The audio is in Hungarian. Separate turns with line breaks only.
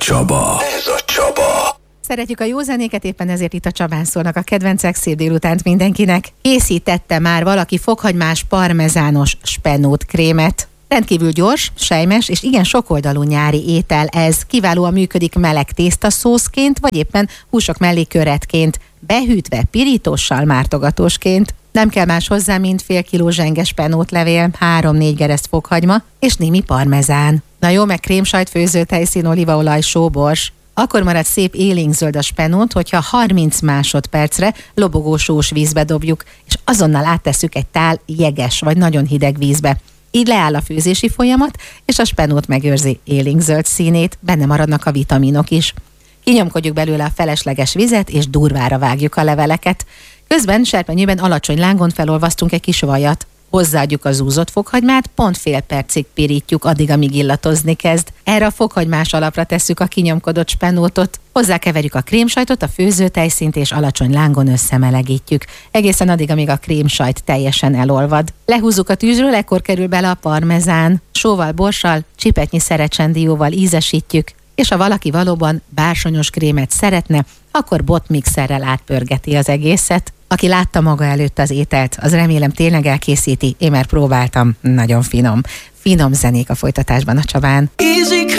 Csaba. Ez a Csaba.
Szeretjük a jó zenéket, éppen ezért itt a Csabán szólnak a kedvencek. Szép délutánt mindenkinek. Készítette már valaki fokhagymás parmezános spenót krémet. Rendkívül gyors, sejmes és igen sokoldalú nyári étel ez. Kiválóan működik meleg tésztaszószként, vagy éppen húsok mellé köretként, behűtve, pirítóssal, mártogatósként. Nem kell más hozzá, mint fél kiló zsenges spenótlevél, 3-4 gereszt fokhagyma és némi parmezán. Na jó, meg krémsajt, főzőtejszín, olívaolaj, sóbors. Akkor marad szép élénkzöld a spenót, hogyha 30 másodpercre lobogó sós vízbe dobjuk, és azonnal áttesszük egy tál jeges vagy nagyon hideg vízbe. Így leáll a főzési folyamat, és a spenót megőrzi élénkzöld színét, benne maradnak a vitaminok is. Kinyomkodjuk belőle a felesleges vizet, és durvára vágjuk a leveleket. Közben serpenyőben alacsony lángon felolvasztunk egy kis vajat. Hozzáadjuk a zúzott fokhagymát, pont fél percig pirítjuk, addig, amíg illatozni kezd. Erre a fokhagymás alapra tesszük a kinyomkodott spenótot. Hozzákeverjük a krémsajtot, a főzőtejszínt és alacsony lángon összemelegítjük. Egészen addig, amíg a krémsajt teljesen elolvad. Lehúzzuk a tűzről, ekkor kerül bele a parmezán. Sóval, borssal, csipetnyi szerecsendióval ízesítjük, és ha valaki valóban bársonyos krémet szeretne, akkor botmixerrel átpörgeti az egészet. Aki látta maga előtt az ételt, az remélem tényleg elkészíti. Én már próbáltam, nagyon finom. Finom zenék a folytatásban a Csabán.